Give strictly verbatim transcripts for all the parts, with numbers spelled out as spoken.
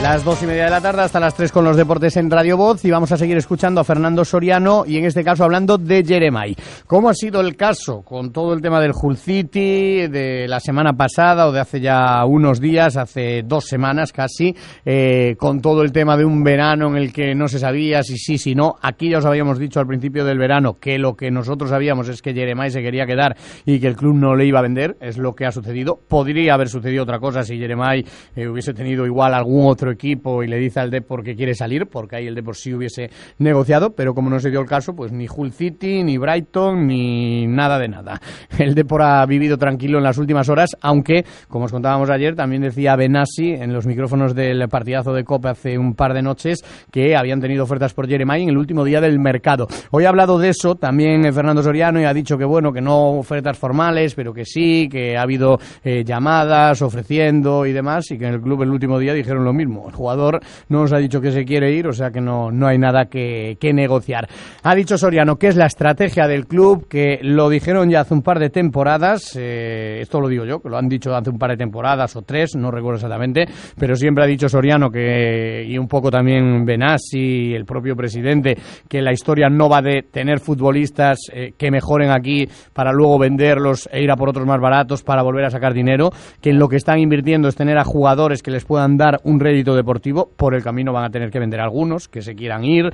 Las dos y media de la tarde hasta las tres con los deportes en Radio Voz y vamos a seguir escuchando a Fernando Soriano y en este caso hablando de Yeremay. ¿Cómo ha sido el caso con todo el tema del Hull City de la semana pasada o de hace ya unos días, hace dos semanas casi, eh, con todo el tema de un verano en el que no se sabía si sí, si no? Aquí ya os habíamos dicho al principio del verano que lo que nosotros sabíamos es que Yeremay se quería quedar y que el club no le iba a vender, es lo que ha sucedido. Podría haber sucedido otra cosa si Yeremay eh, hubiese tenido igual algún otro equipo y le dice al Depor que quiere salir, porque ahí el Depor sí hubiese negociado, pero como no se dio el caso, pues ni Hull City, ni Brighton, ni nada de nada. El Depor ha vivido tranquilo en las últimas horas, aunque, como os contábamos ayer, también decía Benassi en los micrófonos del partidazo de Copa hace un par de noches que habían tenido ofertas por Yeremay en el último día del mercado. Hoy ha hablado de eso también Fernando Soriano y ha dicho que bueno, que no ofertas formales, pero que sí, que ha habido eh, llamadas ofreciendo y demás, y que en el club el último día dijeron lo mismo. El jugador no nos ha dicho que se quiere ir, o sea que no, no hay nada que, que negociar. Ha dicho Soriano que es la estrategia del club, que lo dijeron ya hace un par de temporadas, eh, esto lo digo yo, que lo han dicho hace un par de temporadas o tres, no recuerdo exactamente, pero siempre ha dicho Soriano que, y un poco también Benassi, el propio presidente, que la historia no va de tener futbolistas eh, que mejoren aquí para luego venderlos e ir a por otros más baratos para volver a sacar dinero, que en lo que están invirtiendo es tener a jugadores que les puedan dar un rédito deportivo. Por el camino van a tener que vender algunos que se quieran ir,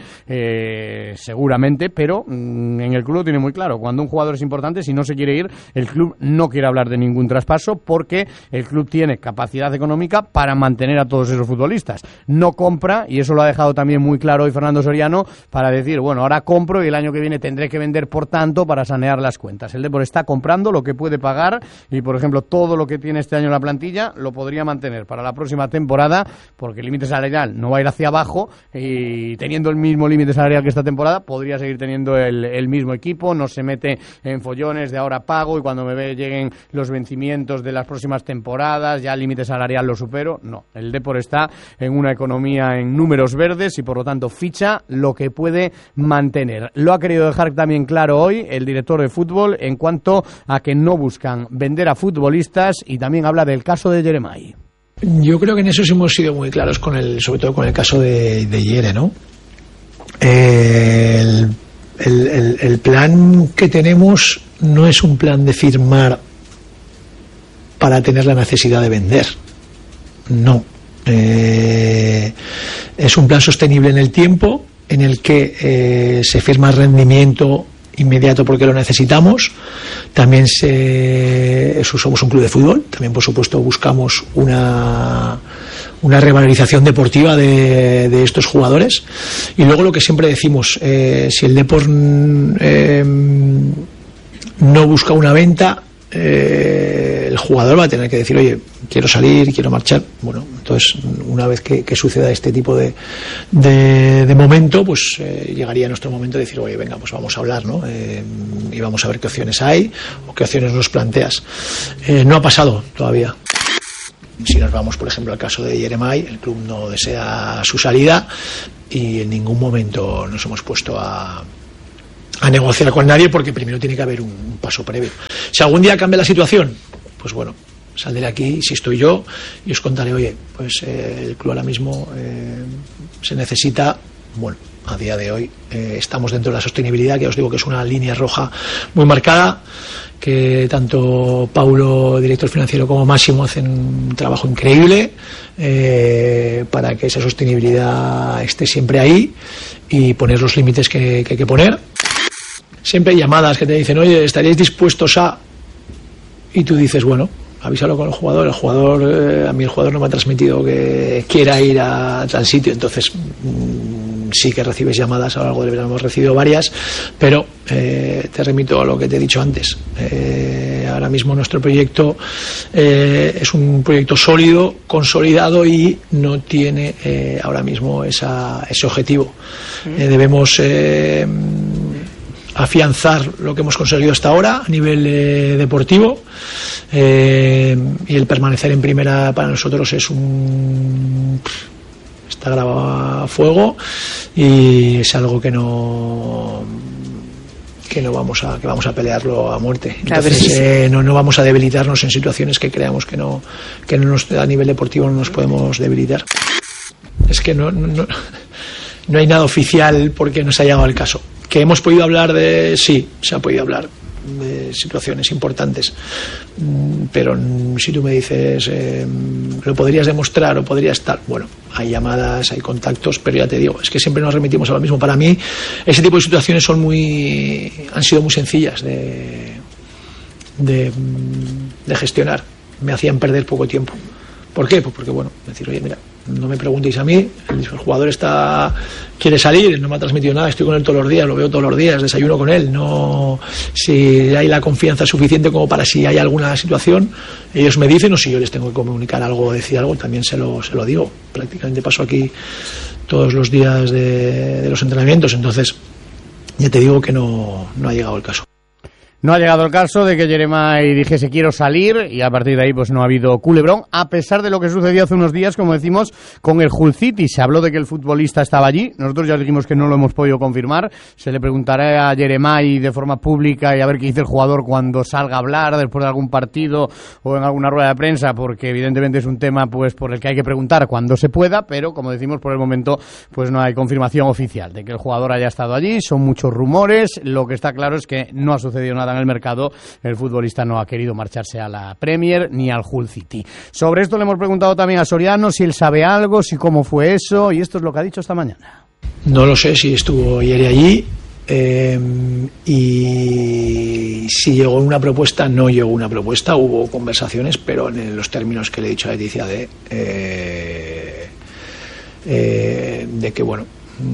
eh, seguramente, pero mmm, en el club lo tiene muy claro, cuando un jugador es importante, si no se quiere ir, el club no quiere hablar de ningún traspaso porque el club tiene capacidad económica para mantener a todos esos futbolistas. No compra, y eso lo ha dejado también muy claro hoy Fernando Soriano, para decir, bueno, ahora compro y el año que viene tendré que vender por tanto para sanear las cuentas. El Depor está comprando lo que puede pagar y, por ejemplo, todo lo que tiene este año la plantilla lo podría mantener para la próxima temporada, porque el límite salarial no va a ir hacia abajo y teniendo el mismo límite salarial que esta temporada podría seguir teniendo el, el mismo equipo, no se mete en follones de ahora pago y cuando me ve lleguen los vencimientos de las próximas temporadas ya el límite salarial lo supero. No, el Depor está en una economía en números verdes y por lo tanto ficha lo que puede mantener. Lo ha querido dejar también claro hoy el director de fútbol en cuanto a que no buscan vender a futbolistas y también habla del caso de Yeremay. Yo creo que en eso sí hemos sido muy claros, con el, sobre todo con el caso de, de Yere, ¿no? Eh, el, el, el, el plan que tenemos no es un plan de firmar para tener la necesidad de vender. No. Eh, es un plan sostenible en el tiempo, en el que eh, se firma rendimiento inmediato porque lo necesitamos. También se, eso, somos un club de fútbol, también por supuesto buscamos una, una revalorización deportiva de, de estos jugadores. Y luego lo que siempre decimos, eh, si el Depor eh, no busca una venta, eh, el jugador va a tener que decir, oye, quiero salir, quiero marchar. Bueno, entonces una vez que, que suceda este tipo de, de, de momento, pues eh, llegaría nuestro momento de decir, oye, venga, pues vamos a hablar, ¿no? Eh, y vamos a ver qué opciones hay o qué opciones nos planteas. Eh, no ha pasado todavía. Si nos vamos, por ejemplo, al caso de Yeremay, el club no desea su salida y en ningún momento nos hemos puesto a a negociar con nadie, porque primero tiene que haber un, un paso previo. Si algún día cambia la situación, pues bueno, saldré aquí, si estoy yo, y os contaré, oye, pues eh, el club ahora mismo eh, se necesita, bueno, a día de hoy eh, estamos dentro de la sostenibilidad, que os digo que es una línea roja muy marcada, que tanto Paulo, director financiero, como Máximo hacen un trabajo increíble eh, para que esa sostenibilidad esté siempre ahí y poner los límites que, que hay que poner. Siempre hay llamadas que te dicen, oye, ¿estaríais dispuestos a...? Y tú dices, bueno, avísalo con el jugador. El jugador, eh, a mí el jugador no me ha transmitido que quiera ir a tal sitio. Entonces, mmm, sí que recibes llamadas, a lo largo del verano hemos recibido varias, pero eh, te remito a lo que te he dicho antes. Eh, ahora mismo nuestro proyecto eh, es un proyecto sólido, consolidado y no tiene eh, ahora mismo esa, ese objetivo. Eh, debemos... Eh, afianzar lo que hemos conseguido hasta ahora a nivel eh, deportivo eh, y el permanecer en primera para nosotros es un está grabado a fuego y es algo que no que no vamos a que vamos a pelearlo a muerte. Entonces claro, sí. eh, no no vamos a debilitarnos en situaciones que creamos que no que no nos, a nivel deportivo no nos podemos debilitar. es que no, no, no hay nada oficial porque no se ha llegado al caso. ¿Que hemos podido hablar de...? Sí, se ha podido hablar de situaciones importantes, pero si tú me dices eh, lo podrías demostrar o podrías estar, bueno, hay llamadas, hay contactos, pero ya te digo, es que siempre nos remitimos a lo mismo. Para mí ese tipo de situaciones son muy han sido muy sencillas de de, de gestionar, me hacían perder poco tiempo. ¿Por qué? Pues porque, bueno, decir, oye, mira, no me preguntéis a mí, el jugador está quiere salir, no me ha transmitido nada, estoy con él todos los días, lo veo todos los días, desayuno con él, no, si hay la confianza suficiente como para si hay alguna situación, ellos me dicen, o si yo les tengo que comunicar algo o decir algo, también se lo, se lo digo. Prácticamente paso aquí todos los días de, de los entrenamientos, entonces ya te digo que no, no ha llegado el caso. No ha llegado el caso de que Jeremai dijese quiero salir y a partir de ahí pues no ha habido culebrón, a pesar de lo que sucedió hace unos días, como decimos, con el Hull City. Se habló de que el futbolista estaba allí, nosotros ya dijimos que no lo hemos podido confirmar. Se le preguntará a Jeremai de forma pública y a ver qué dice el jugador cuando salga a hablar después de algún partido o en alguna rueda de prensa, porque evidentemente es un tema pues por el que hay que preguntar cuando se pueda, pero como decimos, por el momento pues no hay confirmación oficial de que el jugador haya estado allí. Son muchos rumores, lo que está claro es que no ha sucedido nada en el mercado, el futbolista no ha querido marcharse a la Premier ni al Hull City. Sobre esto le hemos preguntado también a Soriano si él sabe algo, si cómo fue eso, y esto es lo que ha dicho esta mañana. No lo sé si estuvo ayer allí eh, y si llegó una propuesta, no llegó una propuesta, hubo conversaciones, pero en los términos que le he dicho a Leticia de eh, eh, de que bueno,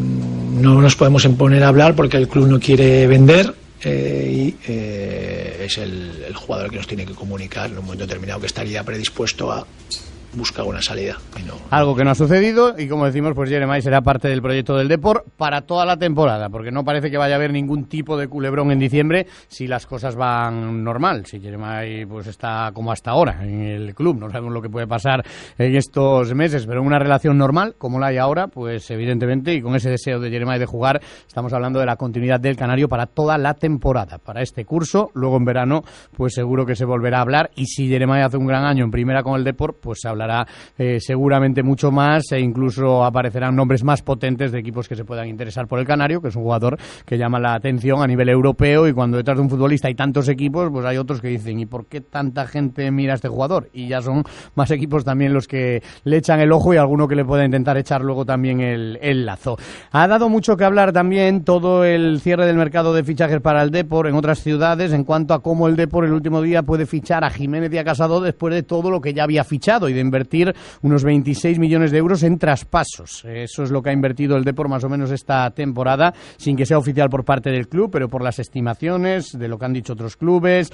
no nos podemos poner a hablar porque el club no quiere vender. Eh, y eh, es el, el jugador que nos tiene que comunicar en un momento determinado que estaría predispuesto a buscar una salida. Y no, Algo que no ha sucedido y como decimos, pues Jeremai será parte del proyecto del Depor para toda la temporada, porque no parece que vaya a haber ningún tipo de culebrón en diciembre si las cosas van normal, si Jeremai pues está como hasta ahora en el club. No sabemos lo que puede pasar en estos meses, pero en una relación normal como la hay ahora, pues evidentemente, y con ese deseo de Jeremai de jugar, estamos hablando de la continuidad del canario para toda la temporada, para este curso. Luego en verano pues seguro que se volverá a hablar, y si Jeremai hace un gran año en primera con el Depor, pues se hablará Eh, seguramente mucho más, e incluso aparecerán nombres más potentes de equipos que se puedan interesar por el canario, que es un jugador que llama la atención a nivel europeo, y cuando detrás de un futbolista hay tantos equipos, pues hay otros que dicen ¿y por qué tanta gente mira a este jugador? Y ya son más equipos también los que le echan el ojo y alguno que le pueda intentar echar luego también el, el lazo. Ha dado mucho que hablar también todo el cierre del mercado de fichajes para el Depor en otras ciudades en cuanto a cómo el Depor el último día puede fichar a Jiménez y a Casado después de todo lo que ya había fichado y de invertir unos veintiséis millones de euros en traspasos. Eso es lo que ha invertido el Depor más o menos esta temporada, sin que sea oficial por parte del club, pero por las estimaciones de lo que han dicho otros clubes,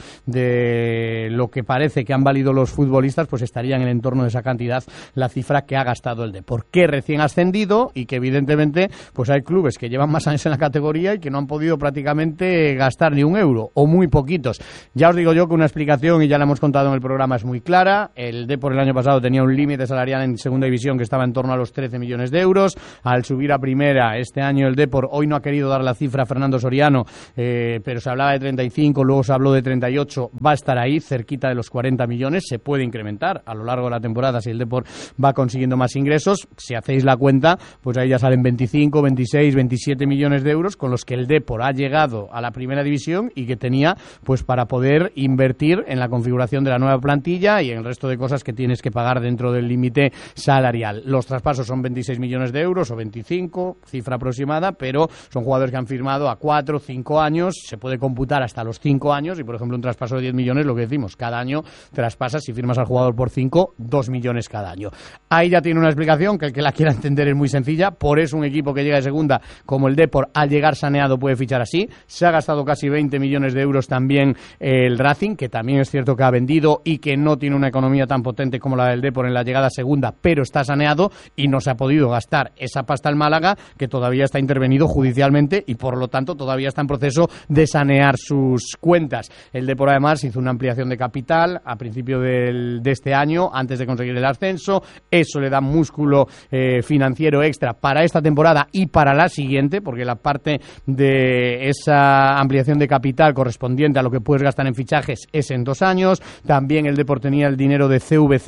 de lo que parece que han valido los futbolistas, pues estaría en el entorno de esa cantidad la cifra que ha gastado el Depor, que recién ascendido y que evidentemente pues hay clubes que llevan más años en la categoría y que no han podido prácticamente gastar ni un euro o muy poquitos. Ya os digo yo que una explicación, y ya la hemos contado en el programa, es muy clara. El Depor el año pasado tenía un límite salarial en segunda división que estaba en torno a los trece millones de euros. Al subir a primera este año el Depor, hoy no ha querido dar la cifra a Fernando Soriano, eh, pero se hablaba de treinta y cinco, luego se habló de treinta y ocho, va a estar ahí cerquita de los cuarenta millones, se puede incrementar a lo largo de la temporada si el Depor va consiguiendo más ingresos. Si hacéis la cuenta, pues ahí ya salen veinticinco, veintiséis, veintisiete millones de euros con los que el Depor ha llegado a la primera división y que tenía pues para poder invertir en la configuración de la nueva plantilla y en el resto de cosas que tienes que pagar dentro del límite salarial. Los traspasos son veintiséis millones de euros o veinticinco, cifra aproximada, pero son jugadores que han firmado a cuatro, cinco años, se puede computar hasta los cinco años y por ejemplo un traspaso de diez millones, lo que decimos, cada año traspasas, si firmas al jugador por cinco, dos millones cada año. Ahí ya tiene una explicación que el que la quiera entender es muy sencilla, por eso un equipo que llega de segunda como el Depor al llegar saneado puede fichar así. Se ha gastado casi veinte millones de euros también el Racing, que también es cierto que ha vendido y que no tiene una economía tan potente como la del Depor en la llegada segunda, pero está saneado y no se ha podido gastar esa pasta al Málaga, que todavía está intervenido judicialmente y por lo tanto todavía está en proceso de sanear sus cuentas. El Depor además hizo una ampliación de capital a principio del, de este año, antes de conseguir el ascenso. Eso le da músculo eh, financiero extra para esta temporada y para la siguiente, porque la parte de esa ampliación de capital correspondiente a lo que puedes gastar en fichajes es en dos años. También el Depor tenía el dinero de C V C,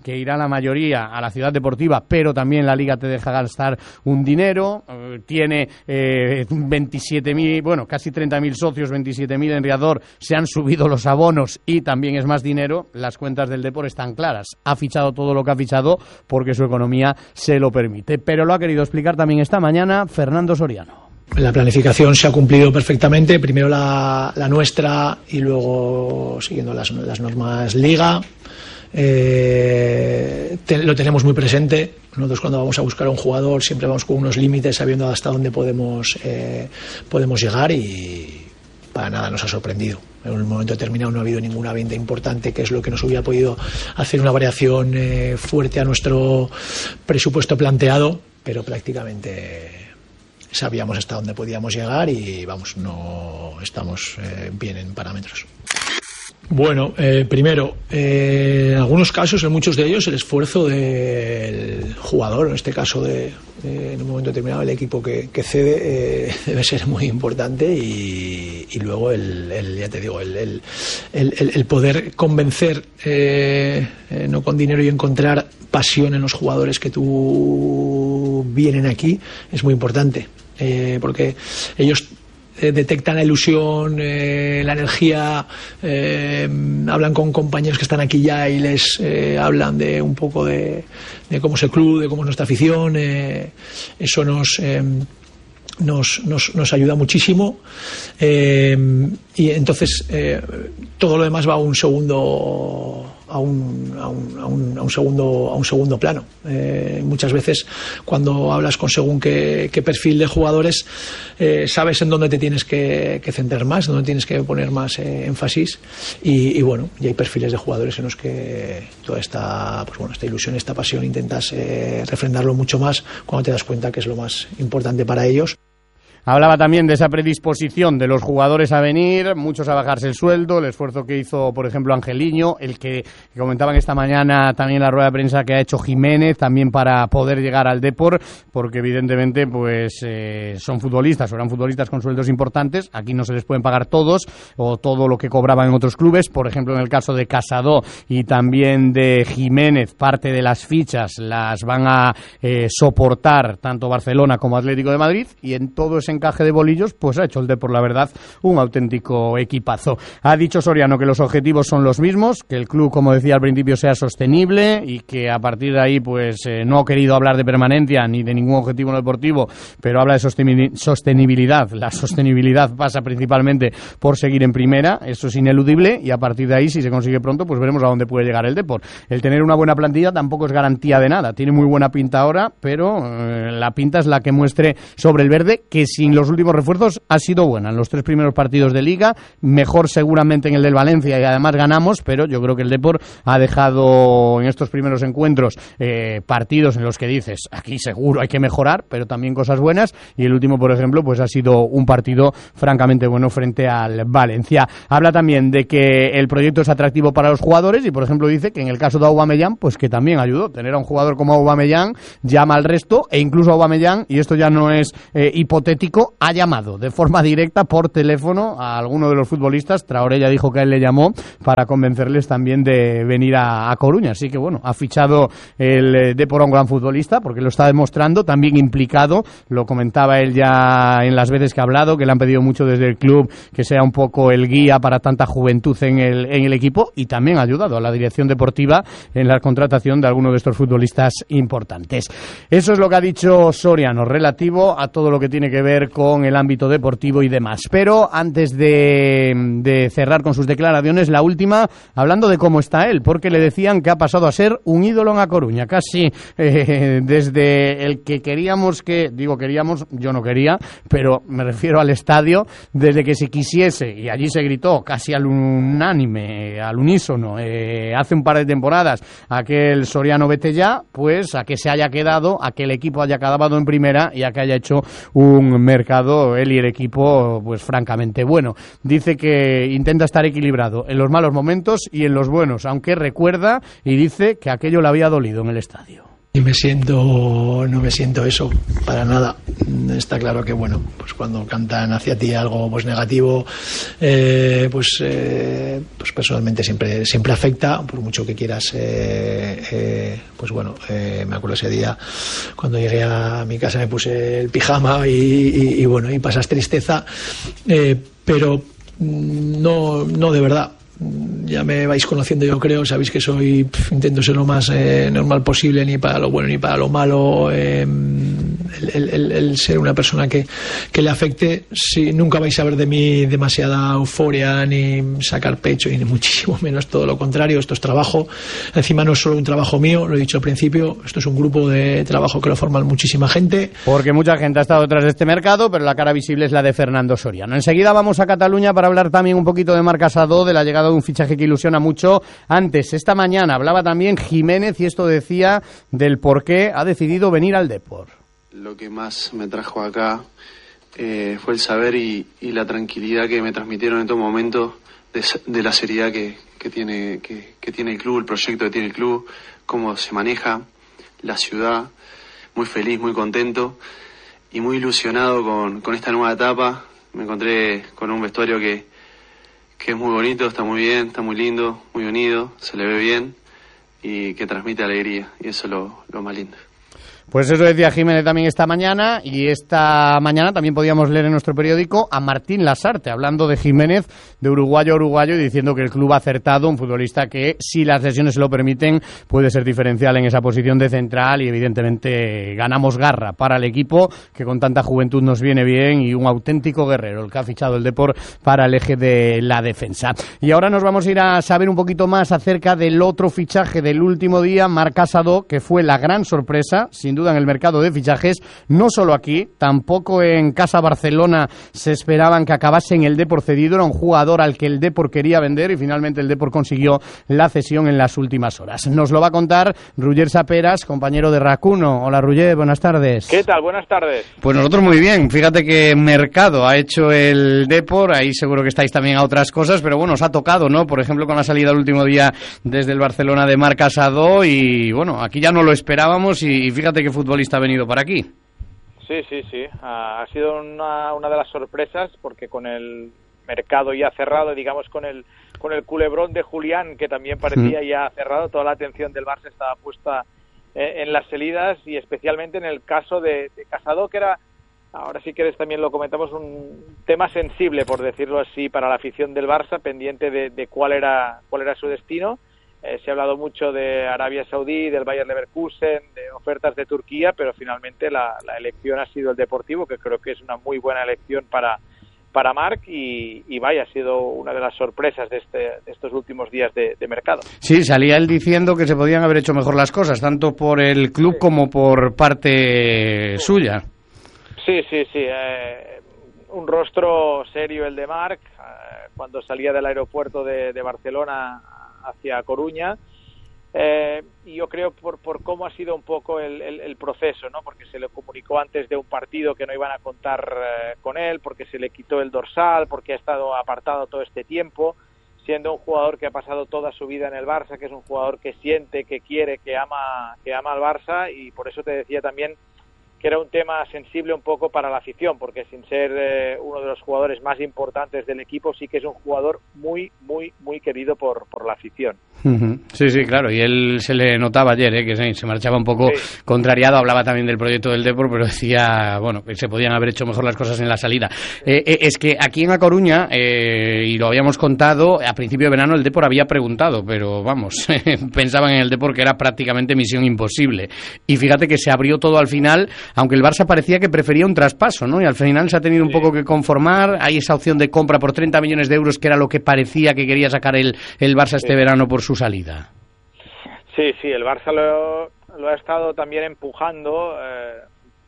que irá la mayoría a la Ciudad Deportiva, pero también la Liga te deja gastar un dinero, eh, tiene eh, veintisiete mil, bueno, casi treinta mil socios, veintisiete mil en Riazor, se han subido los abonos y también es más dinero. Las cuentas del Depor están claras, ha fichado todo lo que ha fichado porque su economía se lo permite, pero lo ha querido explicar también esta mañana Fernando Soriano. La planificación se ha cumplido perfectamente, primero la, la nuestra y luego siguiendo las, las normas Liga. Eh, te, lo tenemos muy presente. Nosotros cuando vamos a buscar a un jugador siempre vamos con unos límites, sabiendo hasta dónde podemos, eh, podemos llegar, y para nada nos ha sorprendido. En un momento determinado no ha habido ninguna venta importante, que es lo que nos hubiera podido hacer una variación eh, fuerte a nuestro presupuesto planteado, pero prácticamente sabíamos hasta dónde podíamos llegar y vamos, no estamos eh, bien en parámetros. Bueno, eh, primero, eh, en algunos casos, en muchos de ellos, el esfuerzo del jugador, en este caso de, de en un momento determinado el equipo que, que cede, eh, debe ser muy importante, y, y luego el, el, ya te digo, el, el, el, el poder convencer, eh, eh, no con dinero, y encontrar pasión en los jugadores que tú vienen aquí es muy importante, eh, porque ellos Eh, detectan la ilusión, eh, la energía, eh, hablan con compañeros que están aquí ya y les eh, hablan de un poco de, de cómo es el club, de cómo es nuestra afición. Eh, eso nos, eh, nos, nos, nos ayuda muchísimo, eh, y entonces eh, todo lo demás va a un segundo a un, a un, a un, a un segundo a un segundo plano. Eh, muchas veces cuando hablas con según qué, qué perfil de jugadores, eh, sabes en dónde te tienes que, que centrar más, en dónde tienes que poner más eh, énfasis, y, y bueno, y hay perfiles de jugadores en los que toda esta, pues bueno, esta ilusión, esta pasión intentas eh, refrendarlo mucho más cuando te das cuenta que es lo más importante para ellos. Hablaba también de esa predisposición de los jugadores a venir, muchos a bajarse el sueldo, el esfuerzo que hizo, por ejemplo, Angeliño, el que, que comentaban esta mañana también en la rueda de prensa que ha hecho Jiménez, también para poder llegar al Depor, porque evidentemente pues eh, son futbolistas, o eran futbolistas con sueldos importantes, aquí no se les pueden pagar todos, o todo lo que cobraban en otros clubes. Por ejemplo, en el caso de Casado y también de Jiménez, parte de las fichas las van a eh, soportar tanto Barcelona como Atlético de Madrid, y en todo ese encaje de bolillos, pues ha hecho el Depor, la verdad, un auténtico equipazo. Ha dicho Soriano que los objetivos son los mismos, que el club, como decía al principio, sea sostenible, y que a partir de ahí pues eh, no ha querido hablar de permanencia ni de ningún objetivo deportivo, pero habla de sostenibilidad. La sostenibilidad pasa principalmente por seguir en primera, eso es ineludible, y a partir de ahí, si se consigue pronto, pues veremos a dónde puede llegar el Depor. El tener una buena plantilla tampoco es garantía de nada, tiene muy buena pinta ahora, pero eh, la pinta es la que muestre sobre el verde, que sin los últimos refuerzos ha sido buena. En los tres primeros partidos de Liga, mejor seguramente en el del Valencia, y además ganamos, pero yo creo que el Depor ha dejado en estos primeros encuentros eh, partidos en los que dices, aquí seguro hay que mejorar, pero también cosas buenas, y el último, por ejemplo, pues ha sido un partido francamente bueno frente al Valencia. Habla también de que el proyecto es atractivo para los jugadores, y por ejemplo dice que en el caso de Aubameyang, pues que también ayudó. Tener a un jugador como Aubameyang llama al resto, e incluso Aubameyang, y esto ya no es eh, hipotético, ha llamado de forma directa por teléfono a alguno de los futbolistas. Traoré ya dijo que a él le llamó para convencerles también de venir a, a Coruña. Así que bueno, ha fichado el Depor a un gran futbolista, porque lo está demostrando, también implicado. Lo comentaba él ya en las veces que ha hablado, que le han pedido mucho desde el club que sea un poco el guía para tanta juventud en el, en el equipo, y también ha ayudado a la dirección deportiva en la contratación de algunos de estos futbolistas importantes. Eso es lo que ha dicho Soriano relativo a todo lo que tiene que ver con el ámbito deportivo y demás. Pero antes de, de cerrar con sus declaraciones, la última, hablando de cómo está él, porque le decían que ha pasado a ser un ídolo en A Coruña, casi eh, desde el que queríamos que, digo queríamos, yo no quería, pero me refiero al estadio, desde que se quisiese, y allí se gritó casi al unánime, al unísono, eh, hace un par de temporadas, aquel Soriano vete ya, pues a que se haya quedado, a que el equipo haya acabado en primera y a que haya hecho un mercado, él y el equipo, pues francamente bueno. Dice que intenta estar equilibrado en los malos momentos y en los buenos, aunque recuerda y dice que aquello le había dolido en el estadio. Y me siento, no me siento eso para nada. Está claro que bueno, pues cuando cantan hacia ti algo pues negativo, eh, pues, eh, pues personalmente siempre, siempre afecta, por mucho que quieras. Eh, eh, pues bueno, eh, me acuerdo ese día cuando llegué a mi casa me puse el pijama y, y, y bueno, y pasas tristeza, eh, pero no, no de verdad. Ya me vais conociendo, yo creo, sabéis que soy, pf, intento ser lo más eh, normal posible, ni para lo bueno ni para lo malo. Eh, el, el, el ser una persona que, que le afecte, si nunca vais a ver de mí demasiada euforia ni sacar pecho, y ni muchísimo menos, todo lo contrario. Esto es trabajo, encima no es solo un trabajo mío, lo he dicho al principio, esto es un grupo de trabajo que lo forman muchísima gente. Porque mucha gente ha estado detrás de este mercado, pero la cara visible es la de Fernando Soriano. Enseguida vamos a Cataluña para hablar también un poquito de Marc Casado, de la llegada de un fichaje que ilusiona mucho. Antes, esta mañana hablaba también Jiménez y esto decía del por qué ha decidido venir al Depor. Lo que más me trajo acá eh, fue el saber y, y la tranquilidad que me transmitieron en todo momento de, de la seriedad que, que, tiene, que, que tiene el club, el proyecto que tiene el club, cómo se maneja, la ciudad. Muy feliz, muy contento y muy ilusionado con, con esta nueva etapa. Me encontré con un vestuario que, que es muy bonito, está muy bien, está muy lindo, muy unido, se le ve bien y que transmite alegría, y eso es lo, lo más lindo. Pues eso decía Jiménez también esta mañana, y esta mañana también podíamos leer en nuestro periódico a Martín Lasarte, hablando de Jiménez, de uruguayo a uruguayo, y diciendo que el club ha acertado, un futbolista que, si las lesiones se lo permiten, puede ser diferencial en esa posición de central, y evidentemente ganamos garra para el equipo, que con tanta juventud nos viene bien, y un auténtico guerrero, el que ha fichado el Depor para el eje de la defensa. Y ahora nos vamos a ir a saber un poquito más acerca del otro fichaje del último día, Marc Casado, que fue la gran sorpresa, sin duda en el mercado de fichajes, no solo aquí, tampoco en Casa Barcelona se esperaban que acabase en el Depor cedido, era un jugador al que el Depor quería vender y finalmente el Depor consiguió la cesión en las últimas horas. Nos lo va a contar Ruller Saperas, compañero de Racuno. Hola Ruller, buenas tardes. ¿Qué tal? Buenas tardes. Pues nosotros muy bien, fíjate que mercado ha hecho el Depor, ahí seguro que estáis también a otras cosas, pero bueno, os ha tocado, ¿no? Por ejemplo, con la salida el último día desde el Barcelona de Marc Casado, y bueno, aquí ya no lo esperábamos y fíjate que futbolista ha venido para aquí. Sí, sí, sí. Ha sido una, una de las sorpresas, porque con el mercado ya cerrado, digamos con el con el culebrón de Julián, que también parecía ya cerrado, toda la atención del Barça estaba puesta eh, en las salidas, y especialmente en el caso de, de Casado, que era, ahora si quieres también lo comentamos, un tema sensible, por decirlo así, para la afición del Barça, pendiente de, de cuál era cuál era su destino. Eh, se ha hablado mucho de Arabia Saudí, del Bayer Leverkusen, de ofertas de Turquía, pero finalmente la, la elección ha sido el Deportivo, que creo que es una muy buena elección para, para Marc, y, y vaya, ha sido una de las sorpresas de, este, de estos últimos días de, de mercado. Sí, salía él diciendo que se podían haber hecho mejor las cosas, tanto por el club sí. como por parte sí. suya. Sí, sí, sí. Eh, un rostro serio el de Marc, eh, cuando salía del aeropuerto de, de Barcelona hacia Coruña, eh, y yo creo por, por cómo ha sido un poco el, el, el proceso, ¿no? Porque se le comunicó antes de un partido que no iban a contar eh, con él, porque se le quitó el dorsal, porque ha estado apartado todo este tiempo, siendo un jugador que ha pasado toda su vida en el Barça, que es un jugador que siente, que quiere, que ama, que ama al Barça, y por eso te decía también que era un tema sensible un poco para la afición, porque sin ser eh, uno de los jugadores más importantes del equipo, sí que es un jugador muy, muy, muy querido por, por la afición. Uh-huh. Sí, sí, claro, y él se le notaba ayer, ¿eh? que se, se marchaba un poco sí. contrariado, hablaba también del proyecto del Depor, pero decía, bueno, que se podían haber hecho mejor las cosas en la salida. Eh, eh, es que aquí en A Coruña, eh, y lo habíamos contado, a principio de verano el Depor había preguntado, pero vamos, pensaban en el Depor que era prácticamente misión imposible. Y fíjate que se abrió todo al final, aunque el Barça parecía que prefería un traspaso, ¿no? Y al final se ha tenido un sí. poco que conformar. Hay esa opción de compra por treinta millones de euros, que era lo que parecía que quería sacar el, el Barça este sí. verano por su salida. Sí, sí, el Barça lo, lo ha estado también empujando, eh,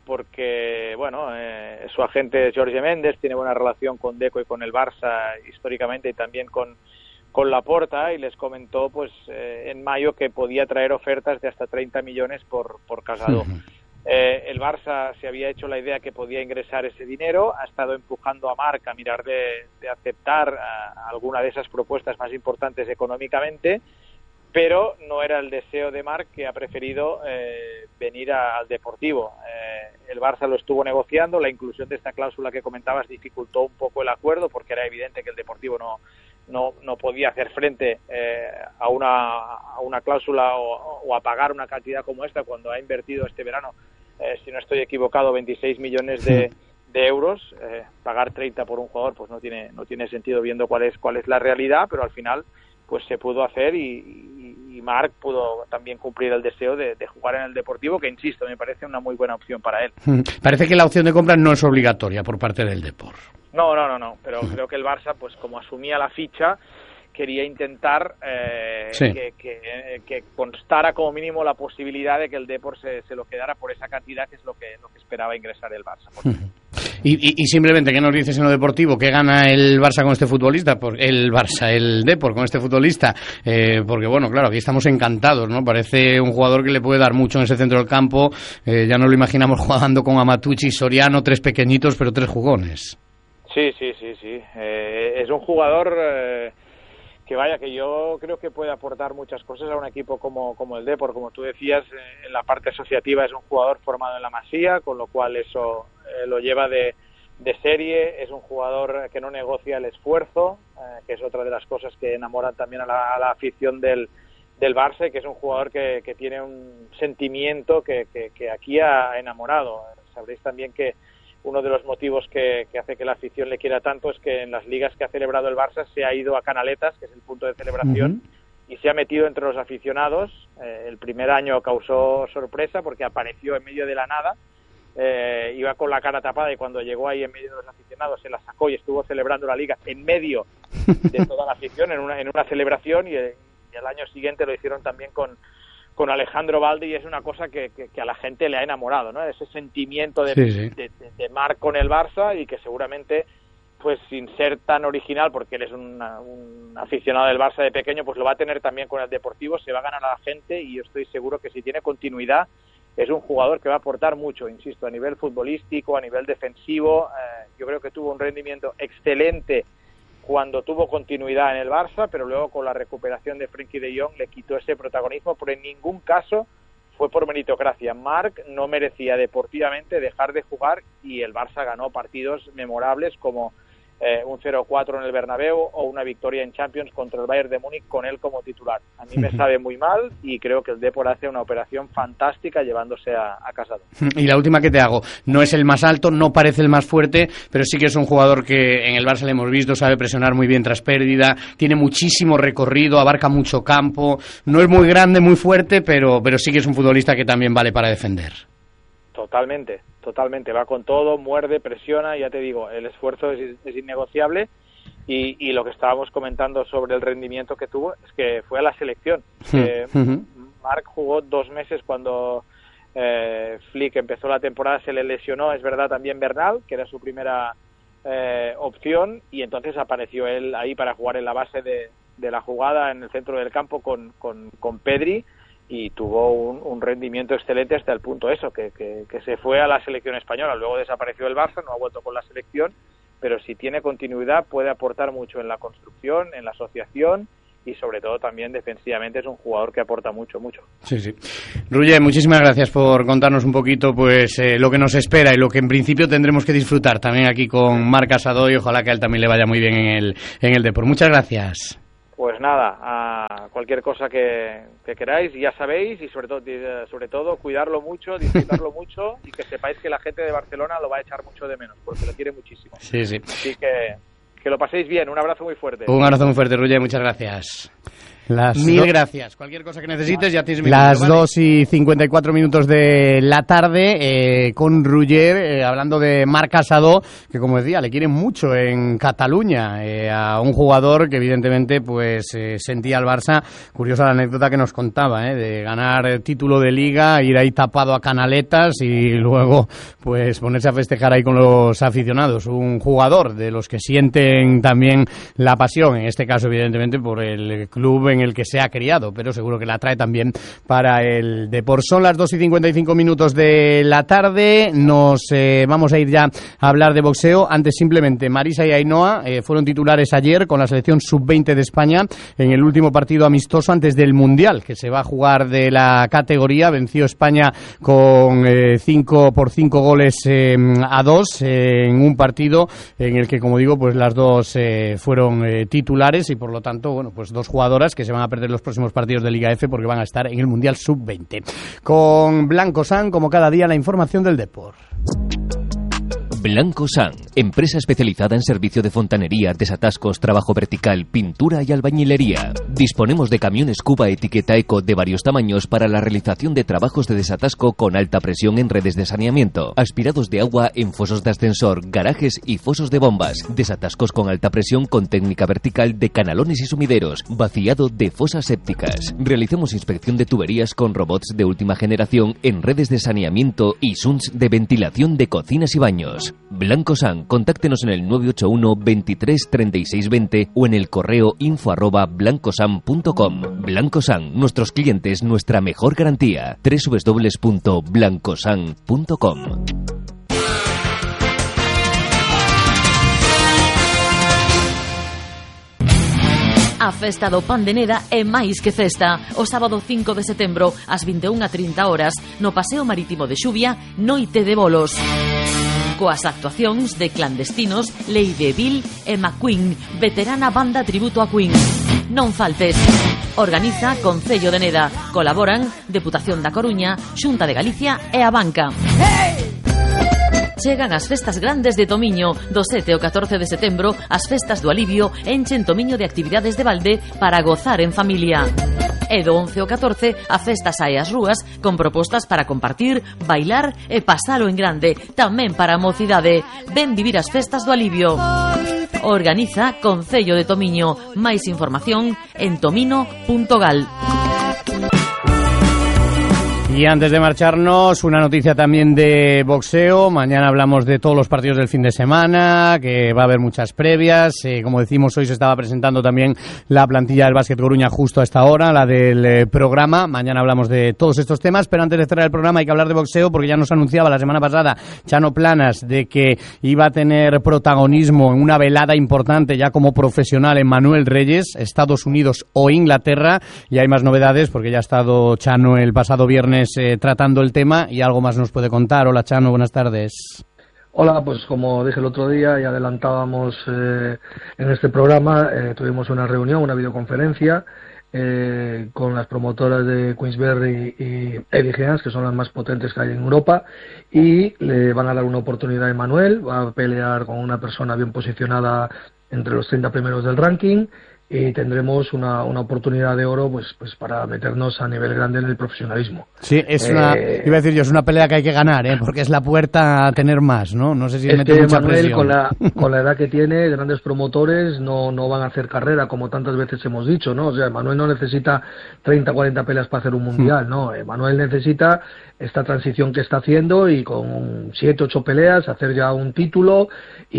porque, bueno, eh, su agente Jorge Méndez tiene buena relación con Deco y con el Barça históricamente, y también con con Laporta, y les comentó pues eh, en mayo que podía traer ofertas de hasta treinta millones por, por Casado. Uh-huh. Eh, el Barça se había hecho la idea que podía ingresar ese dinero, ha estado empujando a Marc a mirar de, de aceptar a, a alguna de esas propuestas más importantes económicamente, pero no era el deseo de Marc, que ha preferido eh, venir a, al Deportivo. Eh, el Barça lo estuvo negociando, la inclusión de esta cláusula que comentabas dificultó un poco el acuerdo, porque era evidente que el Deportivo no no, no podía hacer frente eh, a una a una cláusula o, o a pagar una cantidad como esta cuando ha invertido este verano, eh, si no estoy equivocado, veintiséis millones de, de euros. Eh, pagar treinta por un jugador pues no tiene no tiene sentido viendo cuál es cuál es la realidad, pero al final pues se pudo hacer y, y, y Marc pudo también cumplir el deseo de, de jugar en el Deportivo, que insisto, me parece una muy buena opción para él. Parece que la opción de compra no es obligatoria por parte del Depor. No, no, no, no, pero creo que el Barça, pues como asumía la ficha, quería intentar eh, sí. que, que, que constara como mínimo la posibilidad de que el Depor se, se lo quedara por esa cantidad, que es lo que, lo que esperaba ingresar el Barça. Y, y, y simplemente, ¿qué nos dices en lo deportivo? ¿Qué gana el Barça con este futbolista? Por, el Barça, el Depor con este futbolista. Eh, porque, bueno, claro, aquí estamos encantados, ¿no? Parece un jugador que le puede dar mucho en ese centro del campo. Eh, ya no lo imaginamos jugando con Amatucci y Soriano, tres pequeñitos, pero tres jugones. Sí, sí, sí, sí. Eh, es un jugador eh, que vaya, que yo creo que puede aportar muchas cosas a un equipo como, como el Depor. Como tú decías, eh, en la parte asociativa es un jugador formado en la Masía, con lo cual eso eh, lo lleva de, de serie. Es un jugador que no negocia el esfuerzo, eh, que es otra de las cosas que enamoran también a la, a la afición del, del Barça, que es un jugador que, que tiene un sentimiento que, que, que aquí ha enamorado. Sabréis también que uno de los motivos que, que hace que la afición le quiera tanto es que en las ligas que ha celebrado el Barça se ha ido a Canaletas, que es el punto de celebración, uh-huh. y se ha metido entre los aficionados. Eh, el primer año causó sorpresa porque apareció en medio de la nada, eh, iba con la cara tapada, y cuando llegó ahí en medio de los aficionados se la sacó y estuvo celebrando la liga en medio de toda la afición, en una, en una celebración, y, y el año siguiente lo hicieron también con con Alejandro Baldi, y es una cosa que, que, que a la gente le ha enamorado, ¿no? Ese sentimiento de, sí, sí. de, de, de Marc con el Barça, y que seguramente, pues sin ser tan original, porque él es una, un aficionado del Barça de pequeño, pues lo va a tener también con el Deportivo, se va a ganar a la gente, y yo estoy seguro que si tiene continuidad es un jugador que va a aportar mucho, insisto, a nivel futbolístico, a nivel defensivo. Eh, yo creo que tuvo un rendimiento excelente cuando tuvo continuidad en el Barça, pero luego con la recuperación de Frenkie de Jong le quitó ese protagonismo, pero en ningún caso fue por meritocracia. Marc no merecía deportivamente dejar de jugar, y el Barça ganó partidos memorables como eh, un cero cuatro en el Bernabéu o una victoria en Champions contra el Bayern de Múnich con él como titular. A mí me sabe muy mal, y creo que el Depor hace una operación fantástica llevándose a, a Casado. Y la última que te hago, no es el más alto, no parece el más fuerte, pero sí que es un jugador que en el Barça le hemos visto, sabe presionar muy bien tras pérdida, tiene muchísimo recorrido, abarca mucho campo, no es muy grande, muy fuerte, pero, pero sí que es un futbolista que también vale para defender. Totalmente, totalmente, va con todo, muerde, presiona, ya te digo, el esfuerzo es, es innegociable, y, y lo que estábamos comentando sobre el rendimiento que tuvo es que fue a la selección. Eh, uh-huh. Marc jugó dos meses cuando eh, Flick empezó la temporada, se le lesionó, es verdad, también Bernal, que era su primera eh, opción, y entonces apareció él ahí para jugar en la base de, de la jugada en el centro del campo con, con, con Pedri, y tuvo un, un rendimiento excelente hasta el punto eso, que, que, que se fue a la selección española. Luego desapareció el Barça, no ha vuelto con la selección, pero si tiene continuidad puede aportar mucho en la construcción, en la asociación, y sobre todo también defensivamente es un jugador que aporta mucho, mucho. Sí, sí. Ruller, muchísimas gracias por contarnos un poquito pues eh, lo que nos espera y lo que en principio tendremos que disfrutar también aquí con Marc Casado, y ojalá que a él también le vaya muy bien en el, en el Depor. Muchas gracias. Pues nada, a cualquier cosa que, que queráis, ya sabéis, y sobre todo, sobre todo cuidarlo mucho, disfrutarlo mucho, y que sepáis que la gente de Barcelona lo va a echar mucho de menos, porque lo quiere muchísimo. Sí, sí. Así que que lo paséis bien. Un abrazo muy fuerte. Un abrazo muy fuerte, Ruller, muchas gracias. Las Mil do... gracias. Cualquier cosa que necesites ya tienes mi Las número, ¿vale? dos y cincuenta y cuatro minutos de la tarde, eh, con Ruller, eh, hablando de Marc Casado, que como decía, le quieren mucho en Cataluña, eh, a un jugador que evidentemente pues eh, sentía al Barça. Curiosa la anécdota que nos contaba, eh, de ganar título de Liga, ir ahí tapado a Canaletas y luego pues ponerse a festejar ahí con los aficionados. Un jugador de los que sienten también la pasión, en este caso evidentemente por el club en en el que se ha criado, pero seguro que la trae también para el deporte. Son las dos y cincuenta y cinco minutos de la tarde, nos eh, vamos a ir ya a hablar de boxeo. Antes simplemente, Marisa y Ainhoa eh, fueron titulares ayer con la selección sub veinte de España en el último partido amistoso antes del Mundial, que se va a jugar de la categoría. Venció España con cinco eh, por cinco goles eh, a dos eh, en un partido en el que, como digo, pues las dos eh, fueron eh, titulares y por lo tanto, bueno, pues dos jugadoras que se van a perder los próximos partidos de Liga F porque van a estar en el Mundial sub veinte. Con Blanco San, como cada día, la información del deporte. Blanco San, empresa especializada en servicio de fontanería, desatascos, trabajo vertical, pintura y albañilería. Disponemos de camiones Cuba etiqueta Eco de varios tamaños para la realización de trabajos de desatasco con alta presión en redes de saneamiento, aspirados de agua en fosos de ascensor, garajes y fosos de bombas, desatascos con alta presión con técnica vertical de canalones y sumideros, vaciado de fosas sépticas. Realizamos inspección de tuberías con robots de última generación en redes de saneamiento y sunts de ventilación de cocinas y baños. Blanco San, contáctenos en el nueve ocho uno, veintitrés, treinta y seis veinte o en el correo info arroba blancosan punto com. Blanco San, nuestros clientes, nuestra mejor garantía. doble u doble u doble u punto blancosan punto com. A festa do Pan de Neda é máis que festa. O sábado cinco de setembro, ás vinte e unha e trinta horas, no Paseo Marítimo de Xuvia, Noite de Bolos. Coas actuacións de Clandestinos, Lady Bill e McQueen, veterana banda tributo a Queen. Non faltes. Organiza Concello de Neda. Colaboran Deputación da Coruña, Xunta de Galicia e a Banca. Chegan as festas grandes de Tomiño. Do sete ao catorce de setembro, as festas do alivio enchen Tomiño de actividades de balde para gozar en familia. E do once ao catorce, a festa sae ás rúas con propostas para compartir, bailar e pasalo en grande, tamén para a mocidade. Ven vivir as festas do alivio. Organiza Concello de Tomiño. Máis información en tomino punto gal. Y antes de marcharnos, una noticia también de boxeo. Mañana hablamos de todos los partidos del fin de semana, que va a haber muchas previas. Eh, como decimos, hoy se estaba presentando también la plantilla del Básquet Coruña justo a esta hora, la del eh, programa. Mañana hablamos de todos estos temas, pero antes de cerrar el programa hay que hablar de boxeo porque ya nos anunciaba la semana pasada Chano Planas de que iba a tener protagonismo en una velada importante ya como profesional en Manuel Reyes, Estados Unidos o Inglaterra. Y hay más novedades porque ya ha estado Chano el pasado viernes Eh, tratando el tema y algo más nos puede contar. Hola Chano, buenas tardes. Hola, pues como dije el otro día y adelantábamos eh, en este programa, eh, tuvimos una reunión, una videoconferencia eh, con las promotoras de Queensberry y Evigeans, que son las más potentes que hay en Europa, y le van a dar una oportunidad a Manuel, va a pelear con una persona bien posicionada entre los treinta primeros del ranking, y tendremos una, una oportunidad de oro pues pues para meternos a nivel grande en el profesionalismo. Sí, es una, eh, iba a decir yo, es una pelea que hay que ganar, ¿eh? Porque es la puerta a tener más, ¿no? No sé si es mete que mucha Manuel, presión. con la, con la edad que tiene, grandes promotores no, no van a hacer carrera, como tantas veces hemos dicho, ¿no? O sea, Manuel no necesita treinta, cuarenta peleas para hacer un mundial, mm. ¿no? Manuel necesita esta transición que está haciendo y con siete, ocho peleas hacer ya un título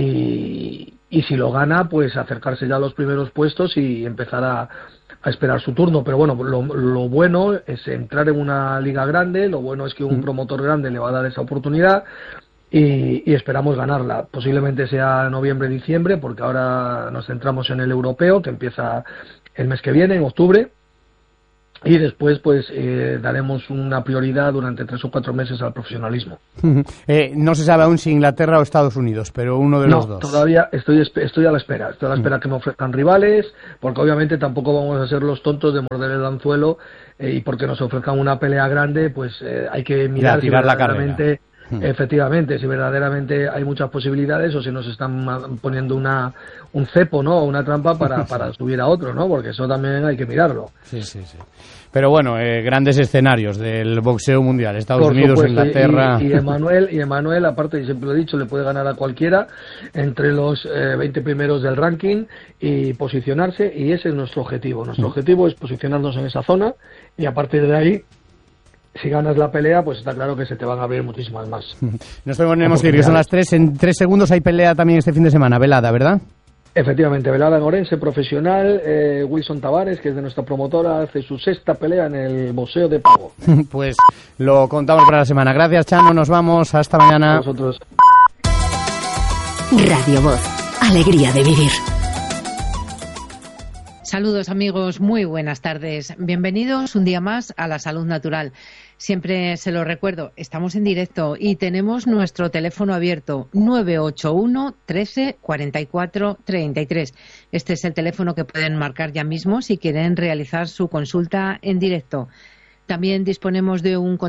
y... y si lo gana, pues acercarse ya a los primeros puestos y empezar a, a esperar su turno. Pero bueno, lo, lo bueno es entrar en una liga grande, lo bueno es que un promotor grande le va a dar esa oportunidad y, y esperamos ganarla. Posiblemente sea noviembre, diciembre, porque ahora nos centramos en el europeo, que empieza el mes que viene, en octubre. Y después pues eh, daremos una prioridad durante tres o cuatro meses al profesionalismo. eh, no se sabe aún si Inglaterra o Estados Unidos, pero uno de no, los dos. Todavía estoy estoy a la espera, estoy a la espera mm. que me ofrezcan rivales, porque obviamente tampoco vamos a ser los tontos de morder el anzuelo eh, y porque nos ofrezcan una pelea grande, pues eh, hay que mirar si verdaderamente, efectivamente, si verdaderamente hay muchas posibilidades o si nos están poniendo una un cepo, ¿no? Una trampa para, para subir a otro, ¿no? Porque eso también hay que mirarlo. Sí, sí, sí. Pero bueno, eh, grandes escenarios del boxeo mundial, Estados Por Unidos, supuesto, Inglaterra. Y, y Emanuel, y Emanuel, aparte, y siempre lo he dicho, le puede ganar a cualquiera entre los eh, veinte primeros del ranking y posicionarse, y ese es nuestro objetivo. Nuestro mm. objetivo es posicionarnos en esa zona y a partir de ahí, si ganas la pelea, pues está claro que se te van a abrir muchísimas más. Nos tenemos que ir, que son las tres. En tres segundos hay pelea también este fin de semana, velada, ¿verdad? Efectivamente, velada en Orense profesional. eh, Wilson Tavares, que es de nuestra promotora, hace su sexta pelea en el boxeo de pavo. Pues lo contamos para la semana. Gracias, Chano, nos vamos, hasta mañana. A vosotros. Radio Voz, alegría de vivir. Saludos amigos, muy buenas tardes. Bienvenidos un día más a La Salud Natural. Siempre se lo recuerdo, estamos en directo y tenemos nuestro teléfono abierto nueve ocho uno, trece, cuarenta y cuatro, treinta y tres. Este es el teléfono que pueden marcar ya mismo si quieren realizar su consulta en directo. También disponemos de un